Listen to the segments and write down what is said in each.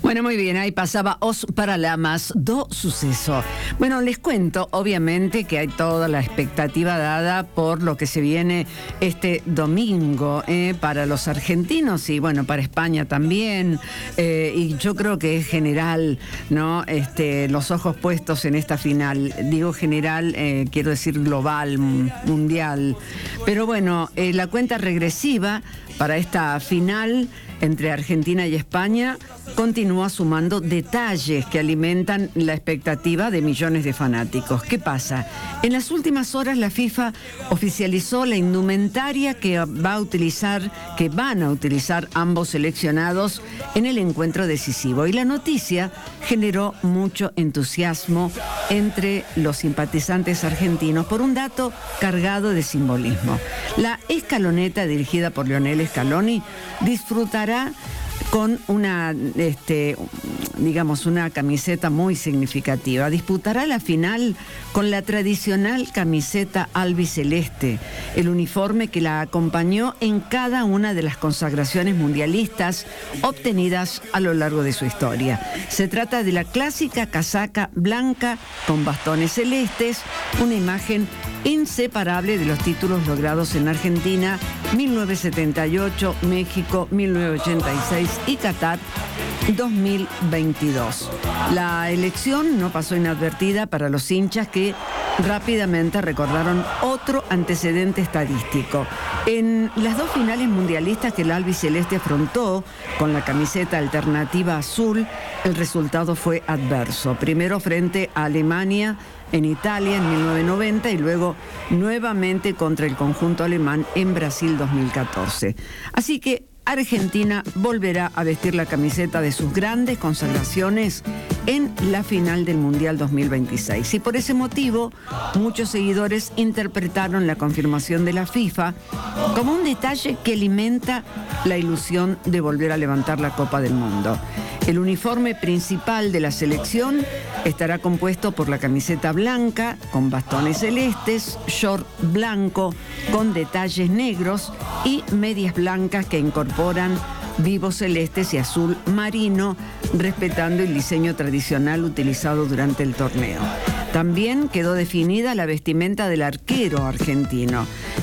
Bueno, muy bien, ahí pasaba Os Paralamas do Suceso. Bueno, les cuento, obviamente, que hay toda la expectativa dada por lo que se viene este domingo para los argentinos y, bueno, para España también. Y yo creo que es general, ¿no? Los ojos puestos en esta final. Digo general, quiero decir global, mundial. Pero bueno, la cuenta regresiva para esta final entre Argentina y España continúa sumando detalles que alimentan la expectativa de millones de fanáticos. ¿Qué pasa? En las últimas horas la FIFA oficializó la indumentaria que van a utilizar ambos seleccionados en el encuentro decisivo. Y la noticia generó mucho entusiasmo entre los simpatizantes argentinos por un dato cargado de simbolismo. La escaloneta dirigida por Lionel Scaloni disfrutará con una camiseta muy significativa. Disputará la final con la tradicional camiseta albiceleste, el uniforme que la acompañó en cada una de las consagraciones mundialistas obtenidas a lo largo de su historia. Se trata de la clásica casaca blanca con bastones celestes, una imagen inseparable de los títulos logrados en Argentina, 1978, México, 1986 y Qatar 2022. La elección no pasó inadvertida para los hinchas que rápidamente recordaron otro antecedente estadístico. En las dos finales mundialistas que el albiceleste afrontó con la camiseta alternativa azul, el resultado fue adverso. Primero frente a Alemania en Italia en 1990 y luego nuevamente contra el conjunto alemán en Brasil 2014. Así que Argentina volverá a vestir la camiseta de sus grandes consagraciones en la final del Mundial 2026. Y por ese motivo, muchos seguidores interpretaron la confirmación de la FIFA como un detalle que alimenta la ilusión de volver a levantar la Copa del Mundo. El uniforme principal de la selección estará compuesto por la camiseta blanca con bastones celestes, short blanco con detalles negros y medias blancas que incorporan vivos celestes y azul marino, respetando el diseño tradicional utilizado durante el torneo. También quedó definida la vestimenta del arquero argentino.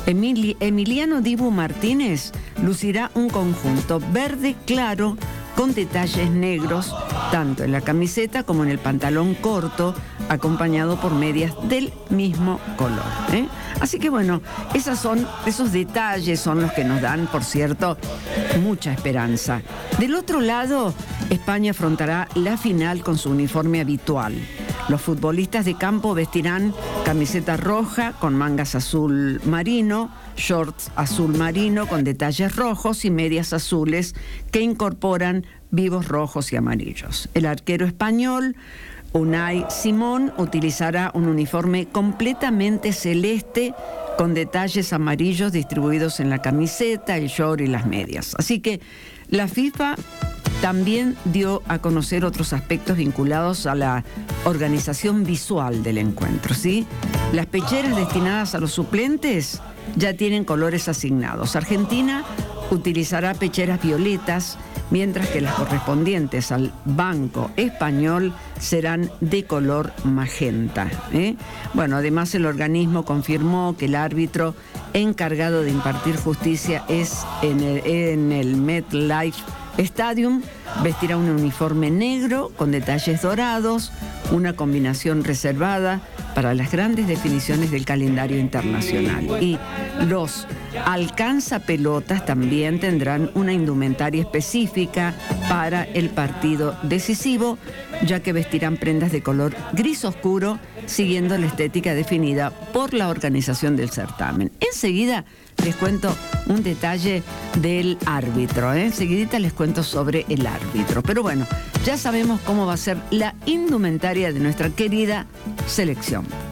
Emiliano Dibu Martínez lucirá un conjunto verde claro con detalles negros, tanto en la camiseta como en el pantalón corto, acompañado por medias del mismo color. Así que bueno, esos detalles son los que nos dan, por cierto, mucha esperanza. Del otro lado, España afrontará la final con su uniforme habitual. Los futbolistas de campo vestirán camiseta roja con mangas azul marino, shorts azul marino con detalles rojos y medias azules que incorporan vivos rojos y amarillos. El arquero español, Unai Simón, utilizará un uniforme completamente celeste con detalles amarillos distribuidos en la camiseta, el short y las medias. Así que la FIFA también dio a conocer otros aspectos vinculados a la organización visual del encuentro, ¿sí? Las pecheras destinadas a los suplentes ya tienen colores asignados. Argentina utilizará pecheras violetas, mientras que las correspondientes al banco español serán de color magenta. Bueno, además el organismo confirmó que el árbitro encargado de impartir justicia es en el MetLife Stadium. Vestirá un uniforme negro con detalles dorados, una combinación reservada para las grandes definiciones del calendario internacional. Y los alcanzapelotas también tendrán una indumentaria específica para el partido decisivo, ya que vestirán prendas de color gris oscuro, siguiendo la estética definida por la organización del certamen. Enseguida les cuento un detalle del árbitro, Enseguidita les cuento sobre el árbitro. Pero bueno, ya sabemos cómo va a ser la indumentaria de nuestra querida selección.